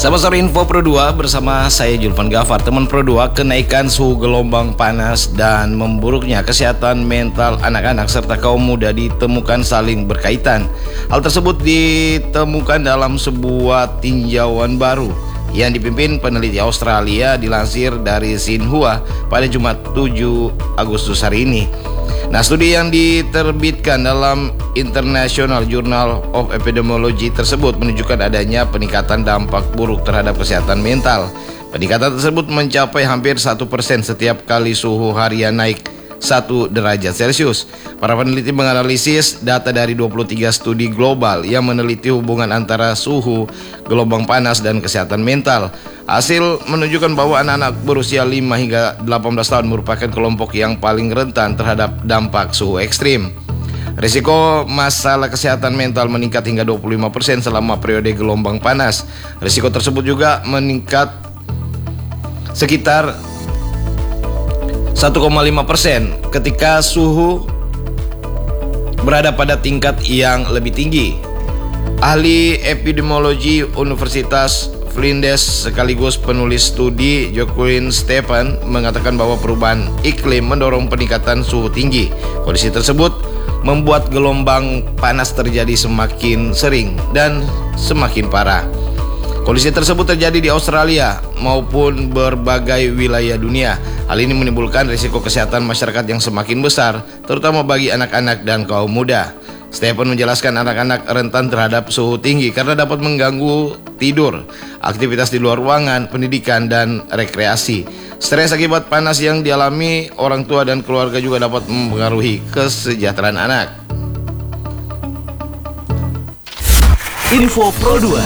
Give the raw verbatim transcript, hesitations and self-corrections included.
Selamat sore Info Pro dua bersama saya Julvan Gafar. Teman Pro dua, kenaikan suhu gelombang panas dan memburuknya kesehatan mental anak-anak serta kaum muda ditemukan saling berkaitan. Hal tersebut ditemukan dalam sebuah tinjauan baru yang dipimpin peneliti Australia, dilansir dari Xinhua pada Jumat tujuh Agustus hari ini. Nah, studi yang diterbitkan dalam International Journal of Epidemiology tersebut menunjukkan adanya peningkatan dampak buruk terhadap kesehatan mental. Peningkatan tersebut mencapai hampir satu persen setiap kali suhu harian naik satu derajat Celcius. Para peneliti menganalisis data dari dua puluh tiga studi global yang meneliti hubungan antara suhu, gelombang panas, dan kesehatan mental. Hasil menunjukkan bahwa anak-anak berusia lima hingga delapan belas tahun merupakan kelompok yang paling rentan terhadap dampak suhu ekstrim. Risiko masalah kesehatan mental meningkat hingga dua puluh lima persen selama periode gelombang panas. Risiko tersebut juga meningkat sekitar satu koma lima persen ketika suhu berada pada tingkat yang lebih tinggi. Ahli epidemiologi Universitas Flinders sekaligus penulis studi Joaquin Stephan mengatakan bahwa perubahan iklim mendorong peningkatan suhu tinggi. Kondisi tersebut membuat gelombang panas terjadi semakin sering dan semakin parah. Kondisi tersebut terjadi di Australia maupun berbagai wilayah dunia. Hal ini menimbulkan risiko kesehatan masyarakat yang semakin besar, terutama bagi anak-anak dan kaum muda. Stephen menjelaskan anak-anak rentan terhadap suhu tinggi karena dapat mengganggu tidur, aktivitas di luar ruangan, pendidikan, dan rekreasi. Stres akibat panas yang dialami orang tua dan keluarga juga dapat mempengaruhi kesejahteraan anak. Info Pro dua.